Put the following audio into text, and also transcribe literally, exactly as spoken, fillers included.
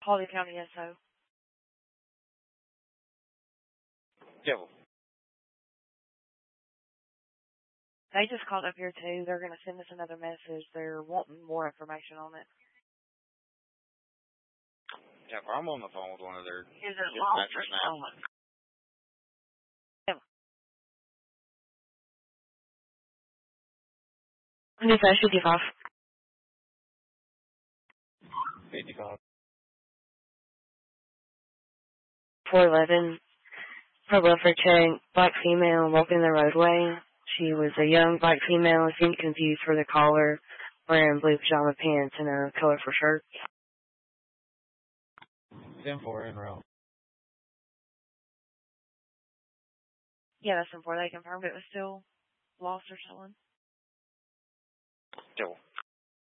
Hawley County S O. Devil. They just called up here too. They're going to send us another message. They're wanting more information on it. Yeah, I'm on the phone with one of their Is it dispatchers now. Dispatch fifty-five. fifty-five. four eleven. Her welfare check. Black female walking the roadway. She was a young black female, seemed confused for the caller, wearing blue pajama pants and a colorful shirt. ten four en route. Yeah, that's before they confirmed it was still lost or stolen. Devil.